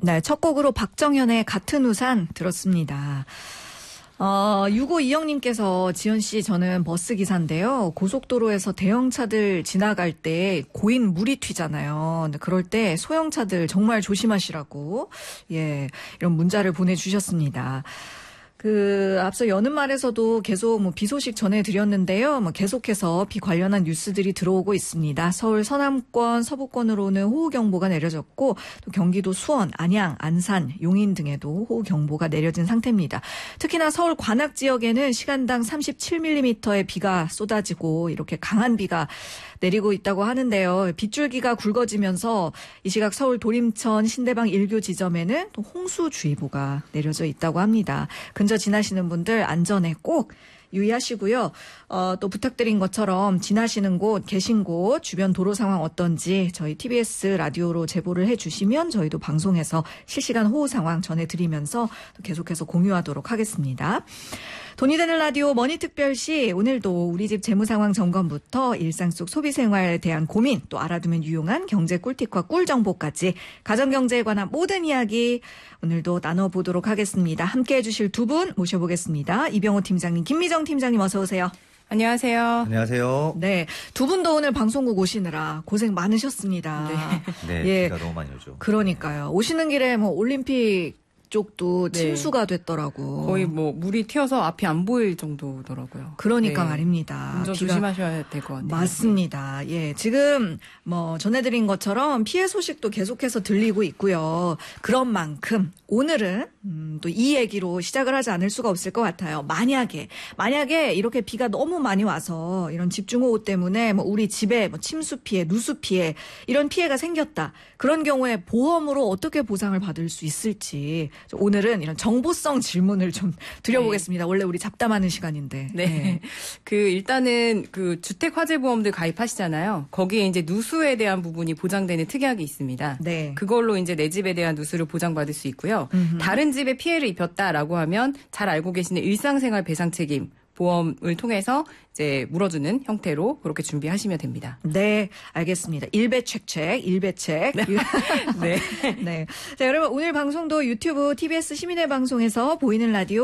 네, 첫 곡으로 박정현의 같은 우산 들었습니다. 6526님께서 지연씨 저는 버스기사인데요. 고속도로에서 대형차들 지나갈 때 고인 물이 튀잖아요. 근데 그럴 때 소형차들 정말 조심하시라고 이런 문자를 보내주셨습니다. 앞서 여는 말에서도 계속 비 소식 전해드렸는데요. 계속해서 비 관련한 뉴스들이 들어오고 있습니다. 서울 서남권, 서부권으로는 호우경보가 내려졌고, 또 경기도 수원, 안양, 안산, 용인 등에도 호우경보가 내려진 상태입니다. 특히나 서울 관악 지역에는 시간당 37mm의 비가 쏟아지고 이렇게 강한 비가 내리고 있다고 하는데요. 빗줄기가 굵어지면서 이 시각 서울 도림천 신대방 일교 지점에는 또 홍수주의보가 내려져 있다고 합니다. 근처 지나시는 분들 안전에 꼭 유의하시고요. 또 부탁드린 것처럼 지나시는 곳, 계신 곳, 주변 도로 상황 어떤지 저희 TBS 라디오로 제보를 해주시면 저희도 방송에서 실시간 호우 상황 전해드리면서 또 계속해서 공유하도록 하겠습니다. 돈이 되는 라디오 머니특별시 오늘도 우리 집 재무상황 점검부터 일상 속 소비생활에 대한 고민 또 알아두면 유용한 경제 꿀팁과 꿀정보까지 가정경제에 관한 모든 이야기 오늘도 나눠보도록 하겠습니다. 함께해 주실 두 분 모셔보겠습니다. 이병호 팀장님, 김미정 팀장님 어서 오세요. 안녕하세요. 안녕하세요. 네, 두 분도 오늘 방송국 오시느라 고생 많으셨습니다. 네, 비가 너무 많이 오죠. 그러니까요. 오시는 길에 올림픽 쪽도 침수가 됐더라고. 거의 물이 튀어서 앞이 안 보일 정도더라고요. 그러니까 말입니다. 운전 조심하셔야 될 것 같아요. 맞습니다. 지금 전해드린 것처럼 피해 소식도 계속해서 들리고 있고요. 그런 만큼 오늘은 또 이 얘기로 시작을 하지 않을 수가 없을 것 같아요. 만약에 이렇게 비가 너무 많이 와서 이런 집중호우 때문에 우리 집에 침수 피해, 누수 피해 이런 피해가 생겼다. 그런 경우에 보험으로 어떻게 보상을 받을 수 있을지 오늘은 이런 정보성 질문을 좀 드려보겠습니다. 원래 우리 잡담하는 시간인데. 네. 일단은 주택화재보험들 가입하시잖아요. 거기에 이제 누수에 대한 부분이 보장되는 특약이 있습니다. 네. 그걸로 이제 내 집에 대한 누수를 보장받을 수 있고요. 다른 집에 피해를 입혔다라고 하면 잘 알고 계시는 일상생활 배상 책임 보험을 통해서 이제 물어주는 형태로 그렇게 준비하시면 됩니다. 네, 알겠습니다. 일배책. 네. 네. 자, 여러분 오늘 방송도 유튜브 TBS 시민의 방송에서 보이는 라디오